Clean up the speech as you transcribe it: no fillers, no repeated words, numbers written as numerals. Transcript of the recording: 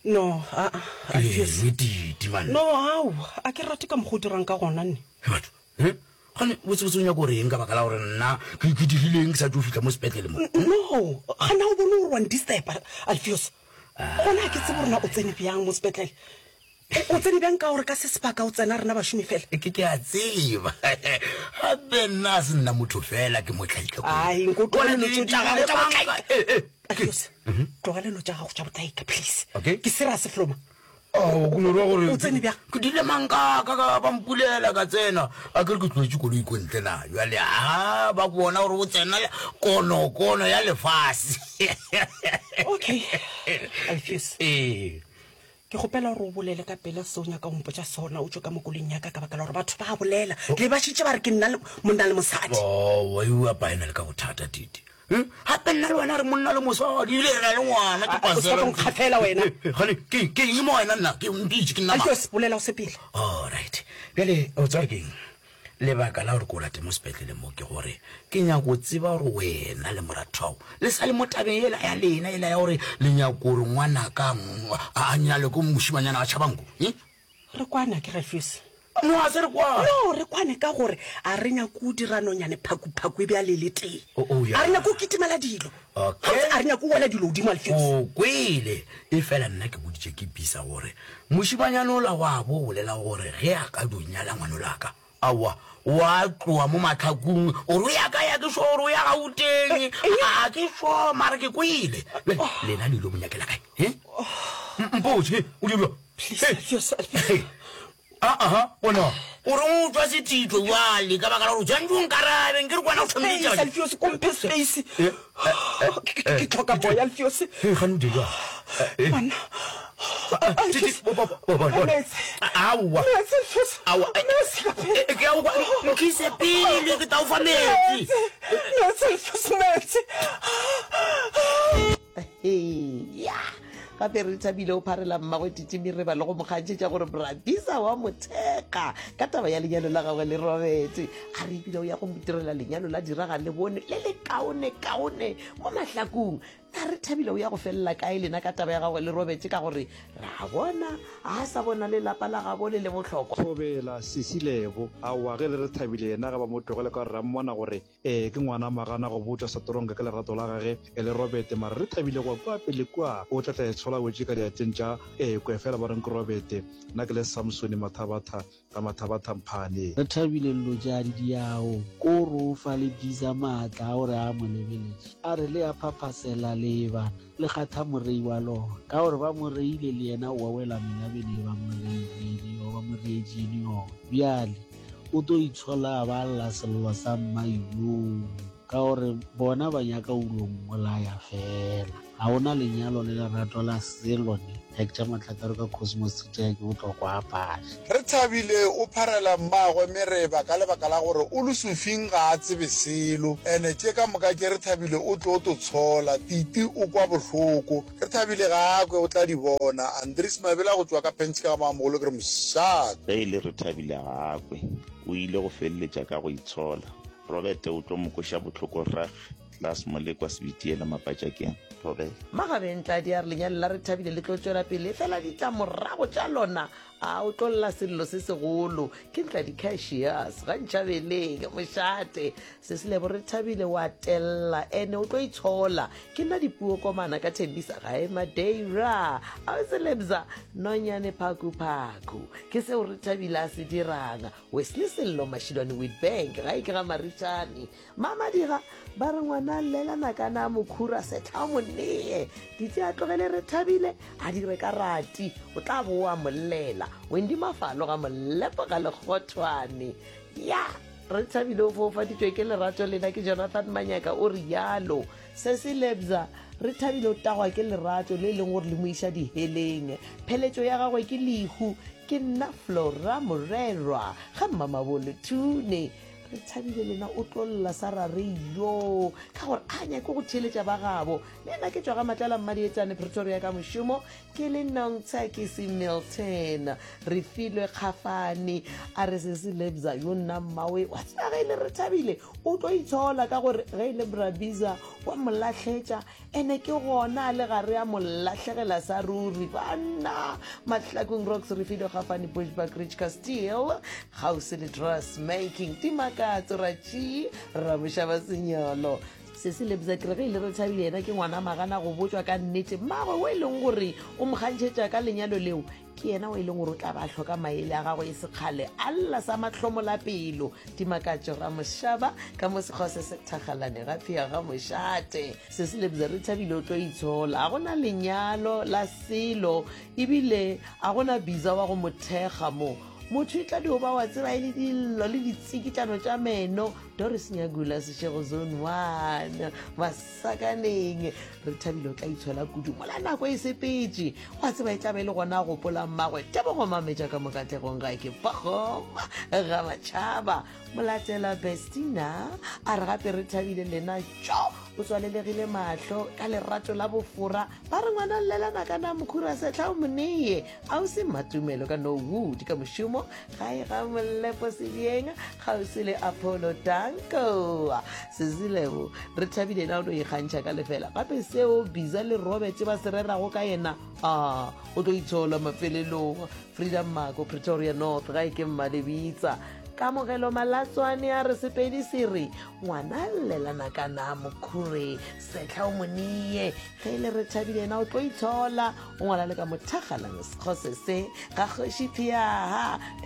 No, Alpheus. man. No, how? A ke rate ka mogodirang ka gona nne. Batho, gane botse nya go reng ka bakala gore nna ke dirileng sa tlo fitla mo sepetlele mo. No, gana o bone o one disturb Alpheus. Gona ke tse borona o tsene byang mo sepetlele. O tsene byang ka gore ka se sebaka o tsena rena ba shumi fela. Ke a tseba. Ha bena se nna motho fela ke motlhaika. Ai, nkotlo le tso tsa gago tsa botlhaika. Alpheus, tlogale lo tsa gago tsa botlhaika please. Okay. Ke serious Floma. Oh, go no gore o tsene byang. ke dile manka ka ba mpulela ka tsena a ke re ke tlotse go lo ikontle na jale ba bona gore o tsena kono ya lefase. Okay. Alpheus. Ke gopela gore o bolele ka pele se o nya ka mpotsa sona o tsho ka mokoleng ya ka baka la gore batho ba bolela le ba shitse ba re ke nna monna le mosadi. Oh, wa you ba ina le ka bothata titi. Hape nna le wena re monna le mosadi ile re na le ngwana ke pasela o khafela wena. Gane ke mo wena nna ke mpitse ke nna. Alpheus bolela o se pele. All right. Bele o tswa keng le baka la gore ko late mo sepetlele mo ke gore ke nya go tsiba gore wena le morathao le sa le motabeng yela ya lena ela ya gore le nya go re ngwana ka a nya le go moshimanyana a tshabango re kwana ke Alpheus. no a se re kwa no re kwane ka gore a re nya go dirano nyane phaku e bya le teng a re nya go kitimela dilo okay a re nya go wela dilo di Alpheus. o kwele e fela nna ke boditse ke bisa gore moshimanyana o la wa bo bolela gore ge a ka dunyala ngwana la ka awa wa tloa mo matlhakong o re ya ka ya ke shoro ya gauteng a ke sho mara ke kwile lena le lo monyakela kae mpotse o di bua Alpheus. bona o re o tswa setitlo wale ka baka la gore jantjong karabe nke re kwana o tshwanetse Alpheus kompe space ke tlhoka boy Alpheus. gane o dira Mana awa ke a go nkise pele ke tau fa metsi gape re thabile o pharela mmagwe titimi re ba le go mokgantšhetša gore bradisa wa motheka ka taba ya lenyalo la gagwe le Robert a re ebile o ya go motirela lenyalo la diraga le bone le le kaone mo mahlakong a re thabile o ya go felela kae lena ka taba ya gagwe le Robert ka gore ra bona a sa bona le lapa la gabo le botlhokwa Thobela Sesilebo a wa ge le re thabile yena ga ba mo tlogele ka re mmona gore ke ngwana magana go botsa Satoronga ka lerato la gage le Robert mara re thabile go kwa pele kwa o tla tshola wetse ka diateng tša ko fela ba reng ke Robert nna ke le Samson Mathabatha ka Mathabatha Mphane re thabile lo ja di yao ko ro fa le diza matla gore a mo lebeletse a re le a phapasela leba le kgatha morei wa lona ka gore ba moreile le yena o wela menabele ba moreile o ba moreijini o bjale o to itshola ba la sello sa mmayo ka gore bona ba nyaka ulong molaya fela a ona lenyalo le lerato la selone Hector Matlakare ka Cosmos City ke botlhokwa apashe re thabile o pharela mmagwe mereba ka lebaka la gore o le sufing ga a tsebe selo ene tše ka moka ke re thabile o tlo to tshola titi o kwa bohloko re thabile gakwe o tla di bona Andries Mabela go tswa ka pentsi ka mamogolo ke re moshat ge ile re thabile gakwe o ile go feleletša ka go itshola Robert o tlo mokoša botlhoko rage las molekwa sebitiela mapatšakeng Robert magabentla di a re lenyalo la re thabile le tlo tswela pele fela di tla morago tša lona a o tlolla sello se segolo ke ntla di-cashiers ga ntšhabeleng mošate Sesilebo re thabile wa tella ene o tlo itshola ke nna dipuo komana ka Thembisa gae Madeira a o selebza nonyane phaku ke seo re thabile a se dirang Wesley Sello Mashidwane Witbank ga e ke ga Marišane mama dira ba re ngwana llelana kana mokhura setla monee di tša tlogele re thabile a dire ka rati o tla boa mollela Wendy Mafalo ga mollepo ga lekgothwane ya re thabile o foofaditšwe ke lerato lena ke Jonathan Manyaka o rialo Sesilebza re thabile o tagwa ke lerato le leng gore le mo iša diheleng pheletšo ya gagwe ke lehu ke nna Flora Morerwa ga Mamabolo Thune re thabile lena o tlolla sa radio ka gore a nyake go theletša ba gabo le nna ke tswa ga matlala mmadietsane pretoria ka mošomo ke le nongtsha ke se Milton re filwe kgafane a re se se lebza yo nna mmawe wa tseba ge ile re thabile o tlo itshola ka gore ge ile brabiza wa molahletša ene ke gona le gare ya molahlegela sa ruri banna Mahlakong Rocks re filwe kgafane Bushbuck Ridge Castile house le dress making timakatso ratši ramošaba senyolo se se lebza ke re ge ile re thabile yena ke ngwana magana go botswa ka nnete mmawe o e leng gore o mokgantšhetša ka lenyalo leo ke yena o e leng gore o tla ba tlhoka maele a gagwe e sekgale alla sa matlhomola pelo timakatso ramošaba ka mo sekgose se thakgalane gape ya ga mošate se se lebza re thabile o tlo itshola a gona lenyalo la selo ebile a gona biza wa go mothekga mo motho e tla di oba wa tseba e le dillo le ditsikitano tša meno Doris Nyagula Seshego Zone 1 masakaneng re thabile o tla itshola kudu mola nako e sepetše wa tseba e tlabe le gona gopola mmagwe tebogo mametša ka mokatlegong ga ke pagoma ga matšhaba molatela Bestina a re gape re thabile lena tšo o tswalelegile mahlo ka lerato la bofora ba re ngwana llelana ka na mokhura setla o moneye a o se matumelo ka no wood ka mošomo gae ga mollepo sedieng ga o se le Apollo Danko se silego re thabile na o no ikgantšha ka lefela gape seo Biza le Robert ba se rerago ka yena o tlo itshola mafelelong Freedom Mako Pretoria North gae ke Mmalebitsa kamogelo malatswane a re sepedi sere ngwana llelana ka na mokhure setla o moneye ge ile re thabile na o tlo itshola o ngwala le ka mothagalang sekgose se ga kgoši phiaha